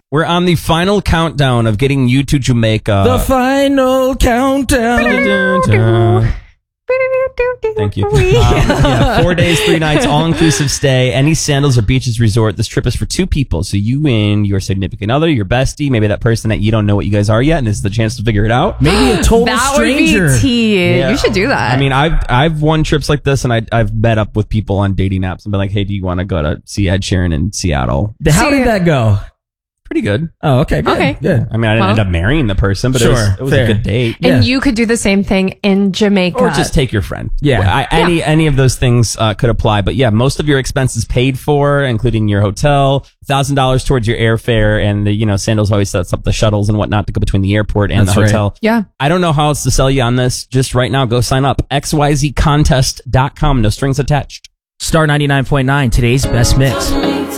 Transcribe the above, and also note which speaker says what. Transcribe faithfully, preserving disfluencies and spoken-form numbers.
Speaker 1: We're on the final countdown of getting you to Jamaica.
Speaker 2: The final countdown.
Speaker 1: Thank you. Um, yeah, four days, three nights, all-inclusive stay. Any Sandals or Beaches resort. This trip is for two people. So you and your significant other, your bestie, maybe that person that you don't know what you guys are yet, and this is the chance to figure it out.
Speaker 2: Maybe a total
Speaker 3: that
Speaker 2: stranger.
Speaker 3: Would be tea.
Speaker 1: Yeah.
Speaker 3: You should do that.
Speaker 1: I mean, I've I've won trips like this, and I, I've met up with people on dating apps and been like, hey, do you want to go to see Ed Sheeran in Seattle?
Speaker 2: How did that go?
Speaker 1: Pretty good.
Speaker 2: Oh, okay, good.
Speaker 3: Okay.
Speaker 2: Good.
Speaker 1: I mean, I didn't
Speaker 3: Well,
Speaker 1: end up marrying the person, but
Speaker 2: sure,
Speaker 1: it was, it was a good date.
Speaker 3: And you could do the same thing in Jamaica.
Speaker 1: Or just take your friend.
Speaker 2: Yeah.
Speaker 1: I, any any of those things uh, could apply. But yeah, most of your expenses paid for, including your hotel, one thousand dollars towards your airfare, and the, you know, Sandals always sets up the shuttles and whatnot to go between the airport and
Speaker 2: That's
Speaker 1: the
Speaker 2: right.
Speaker 1: hotel.
Speaker 3: Yeah.
Speaker 1: I don't know how else to sell you on this. Just right now, go sign up. X Y Z contest dot com. No strings attached.
Speaker 2: Star ninety-nine point nine, today's best mix.